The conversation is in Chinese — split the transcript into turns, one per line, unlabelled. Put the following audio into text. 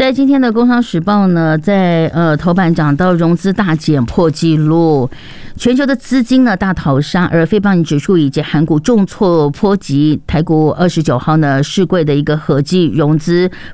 在今天的《工商时报》呢，在头版讲到融资大减破纪录，全球的资金呢大逃杀，而非邦指数以及韩股重挫波及，台股29号呢市柜的一个合计融资